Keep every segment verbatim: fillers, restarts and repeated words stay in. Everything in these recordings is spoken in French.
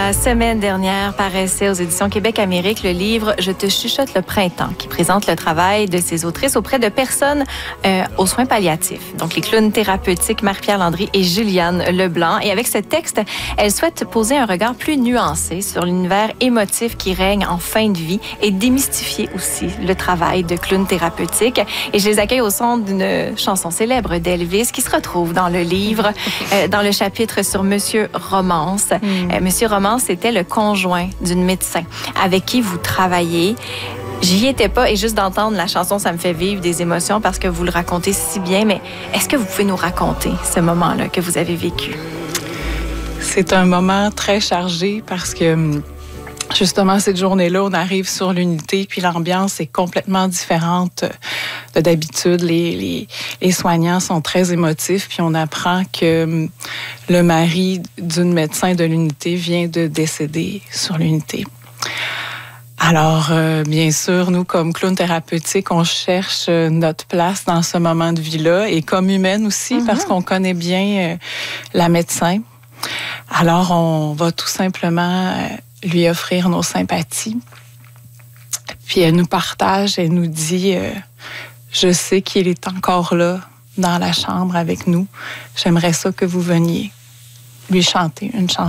La semaine dernière paraissait aux éditions Québec-Amérique le livre « Je te chuchote le printemps » qui présente le travail de ces autrices auprès de personnes euh, aux soins palliatifs. Donc, les clowns thérapeutiques Marie-Pierre Landry et Juliane Leblanc. Et avec ce texte, elles souhaitent poser un regard plus nuancé sur l'univers émotif qui règne en fin de vie et démystifier aussi le travail de clown thérapeutique. Et je les accueille au son d'une chanson célèbre d'Elvis qui se retrouve dans le livre, euh, dans le chapitre sur Monsieur Romance. Mm. Euh, Monsieur Romance, c'était le conjoint d'une médecin avec qui vous travaillez. J'y étais pas et juste d'entendre la chanson, ça me fait vivre des émotions parce que vous le racontez si bien. Mais est-ce que vous pouvez nous raconter ce moment-là que vous avez vécu? C'est un moment très chargé parce que justement, cette journée-là, on arrive sur l'unité, puis l'ambiance est complètement différente de d'habitude. Les, les, les soignants sont très émotifs, puis on apprend que le mari d'une médecin de l'unité vient de décéder sur l'unité. Alors, euh, bien sûr, nous, comme clowns thérapeutiques, on cherche notre place dans ce moment de vie-là, et comme humaine aussi, mm-hmm. parce qu'on connaît bien euh, la médecin. Alors, on va tout simplement euh, lui offrir nos sympathies. Puis elle nous partage, elle nous dit euh, « Je sais qu'il est encore là, dans la chambre avec nous. J'aimerais ça que vous veniez lui chanter une chanson. »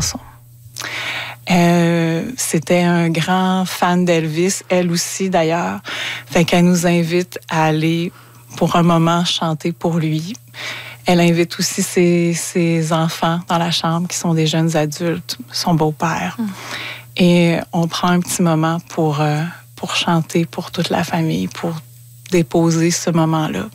Euh, c'était un grand fan d'Elvis, elle aussi d'ailleurs. Fait qu'elle nous invite à aller pour un moment chanter pour lui. Elle invite aussi ses, ses enfants dans la chambre qui sont des jeunes adultes, son beau-père. Hum. Et on prend un petit moment pour, euh, pour chanter pour toute la famille, pour déposer ce moment-là.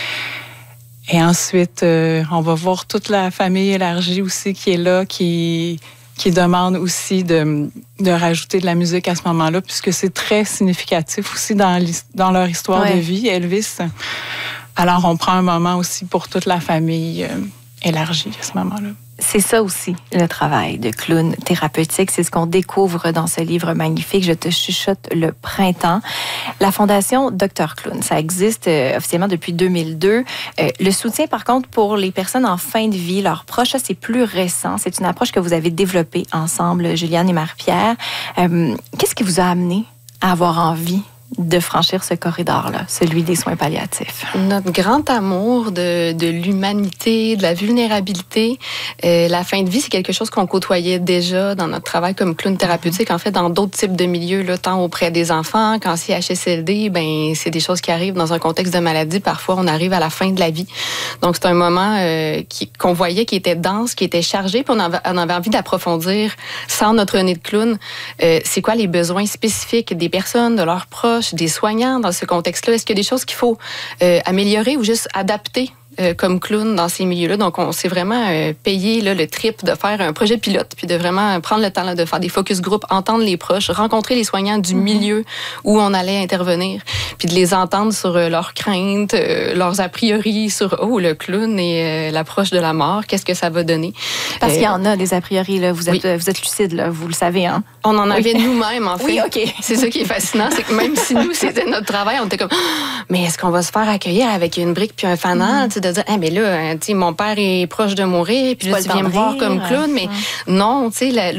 Et ensuite, euh, on va voir toute la famille élargie aussi qui est là, qui... qui demande aussi de, de rajouter de la musique à ce moment-là, puisque c'est très significatif aussi dans, dans leur histoire ouais. de vie, Elvis. Alors, on prend un moment aussi pour toute la famille euh, élargie à ce moment-là. C'est ça aussi, le travail de clown thérapeutique. C'est ce qu'on découvre dans ce livre magnifique, « Je te chuchote le printemps ». La Fondation Docteur Clown, ça existe euh, officiellement depuis deux mille deux. Euh, le soutien, par contre, pour les personnes en fin de vie, leurs proches, ça, c'est plus récent. C'est une approche que vous avez développée ensemble, Juliane et Marie-Pierre. Euh, qu'est-ce qui vous a amené à avoir envie de franchir ce corridor-là, celui des soins palliatifs? Notre grand amour de, de l'humanité, de la vulnérabilité. Euh, la fin de vie, c'est quelque chose qu'on côtoyait déjà dans notre travail comme clown thérapeutique, en fait, dans d'autres types de milieux, là, tant auprès des enfants qu'en C H S L D, ben, c'est des choses qui arrivent dans un contexte de maladie. Parfois, on arrive à la fin de la vie. Donc, c'est un moment euh, qui, qu'on voyait qui était dense, qui était chargé, puis on avait, on avait envie d'approfondir, sans notre nez de clown, euh, c'est quoi les besoins spécifiques des personnes, de leurs proches, des soignants dans ce contexte-là? Est-ce qu'il y a des choses qu'il faut euh, améliorer ou juste adapter euh, comme clown dans ces milieux-là? Donc, on s'est vraiment euh, payé là, le trip de faire un projet pilote, puis de vraiment prendre le temps là, de faire des focus group, entendre les proches, rencontrer les soignants du mm-hmm. milieu où on allait intervenir, puis de les entendre sur euh, leurs craintes, euh, leurs a priori sur, oh, le clown et euh, l'approche de la mort, qu'est-ce que ça va donner? Parce euh, qu'il y en a des a priori, là. Vous êtes, oui. vous êtes lucide, là, vous le savez, hein? On en avait oui. nous-mêmes, en fait. Oui, OK. C'est ça qui est fascinant, c'est que même si nous, c'était notre travail, on était comme, mais est-ce qu'on va se faire accueillir avec une brique puis un fanal, mm-hmm. de dire, ah, mais là, tu sais, mon père est proche de mourir, puis là, tu viens me voir comme clown, mais ouais. non, tu sais,